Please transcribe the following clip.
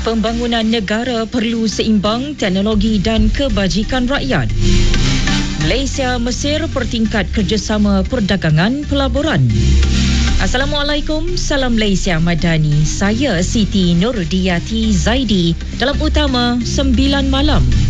Pembangunan negara perlu seimbang teknologi dan kebajikan rakyat. Malaysia-Mesir pertingkat kerjasama perdagangan pelaburan. Assalamualaikum, salam Malaysia Madani. Saya Siti Nurdiati Zaidi dalam Utama 9 Malam.